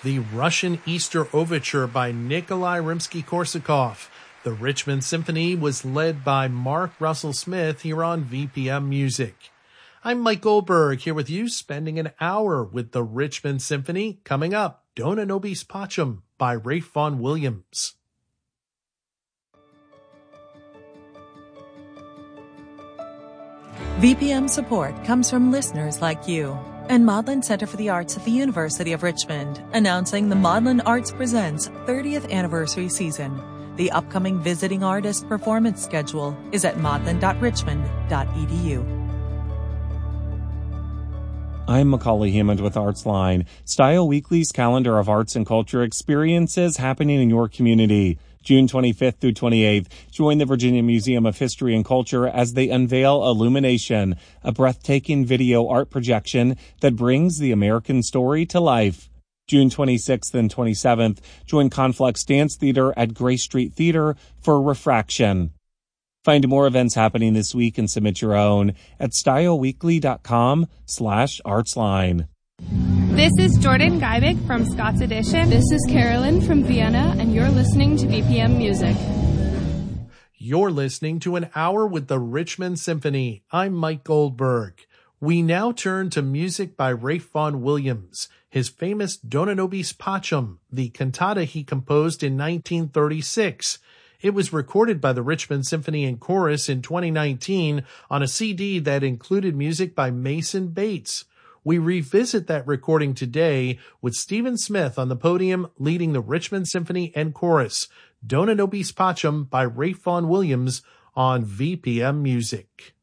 the Russian Easter Overture by Nikolai Rimsky-Korsakov. The Richmond Symphony was led by Mark Russell Smith here on VPM Music. I'm Mike Goldberg here with you, spending an hour with the Richmond Symphony. Coming up, Dona Nobis Pacem by Ralph Vaughan Williams. VPM support comes from listeners like you and Maudlin Center for the Arts at the University of Richmond, announcing the Maudlin Arts Presents 30th Anniversary Season. The upcoming visiting artist performance schedule is at maudlin.richmond.edu. I'm Macaulay Hammond with ArtsLine. Style Weekly's calendar of arts and culture experiences happening in your community. June 25th through 28th, join the Virginia Museum of History and Culture as they unveil Illumination, a breathtaking video art projection that brings the American story to life. June 26th and 27th, join Conflux Dance Theater at Gray Street Theater for Refraction. Find more events happening this week and submit your own at styleweekly.com/artsline. This is Jordan Guybick from Scott's Edition. This is Carolyn from Vienna, and you're listening to VPM Music. You're listening to an hour with the Richmond Symphony. I'm Mike Goldberg. We now turn to music by Ralph Vaughan Williams, his famous Dona Nobis Pacem, the cantata he composed in 1936. It was recorded by the Richmond Symphony and Chorus in 2019 on a CD that included music by Mason Bates. We revisit that recording today with Stephen Smith on the podium leading the Richmond Symphony and Chorus, Dona Nobis Pacem by Ralph Vaughan Williams on VPM Music.